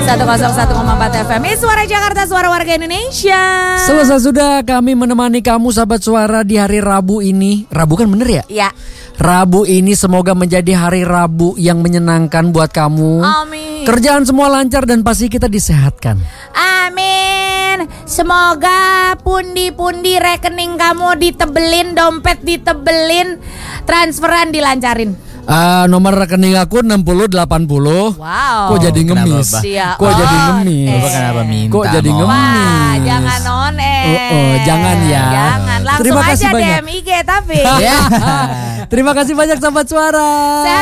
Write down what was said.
101,4 FM. Ini Suara Jakarta, suara warga Indonesia. Selesai sudah kami menemani kamu sahabat suara di hari Rabu ini. Rabu kan bener ya? Ya. Rabu ini semoga menjadi hari Rabu yang menyenangkan buat kamu. Amin. Kerjaan semua lancar dan pasti kita disehatkan. Amin. Semoga pundi-pundi rekening kamu ditebelin, dompet ditebelin, transferan dilancarin. Nomor rekening aku 6080. Wow. Kok jadi ngemis? Kok jadi ngemis? Kenapa minta? Kok jadi ngemis? Wah, jangan on jangan ya. Jangan. Langsung Terima kasih aja banyak. DM IG tapi. Terima kasih banyak sahabat suara.